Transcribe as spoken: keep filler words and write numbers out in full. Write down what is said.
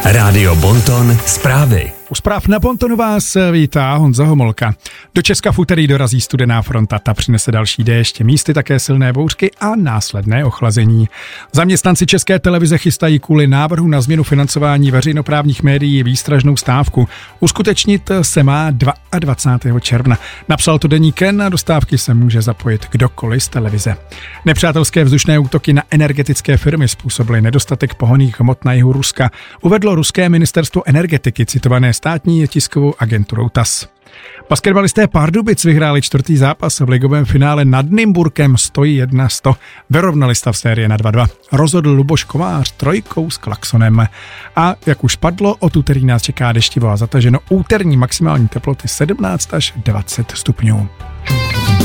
Rádio Bonton zprávy. U zpráv na Bontonu vás vítá Honza Homolka. Do Česka v úterý dorazí studená fronta, ta přinese další déšť, místy také silné bouřky a následné ochlazení. Zaměstnanci České televize chystají kvůli návrhu na změnu financování veřejnoprávních médií výstražnou stávku. Uskutečnit se má dvacátého druhého června. Napsal to deník N a do stávky se může zapojit kdokoliv z televize. Nepřátelské vzdušné útoky na energetické firmy způsobily nedostatek pohonných hmot na jihu Ruska, uvedlo ruské ministerstvo energetiky, citované státní tiskovou agenturou T A S S. Basketbalisté Pardubic vyhráli čtvrtý zápas v ligovém finále nad Nymburkem sto jedna sto. Vyrovnali stav série na dva dva. Rozhodl Luboš Kovář trojkou s klaksonem. A jak už padlo, od úterý nás čeká deštivo a zataženo, úterní maximální teploty sedmnáct až dvacet stupňů.